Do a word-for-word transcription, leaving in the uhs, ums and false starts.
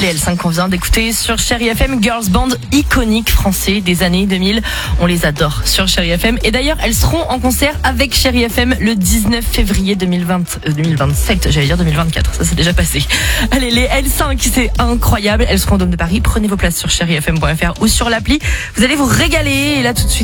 les L cinq qu'on vient d'écouter sur Chérie F M, girls band iconique français des années deux mille. On les adore sur Chérie F M. Et d'ailleurs, elles seront en concert avec Chérie F M le dix-neuf février deux mille vingt, euh, deux mille vingt-sept, j'allais dire deux mille vingt-quatre, ça c'est déjà passé. Allez, les L cinq, c'est incroyable. Elles seront au Dôme de Paris. Prenez vos places sur chérie f m point f r ou sur l'appli. Vous allez vous régaler. Et là, tout de suite,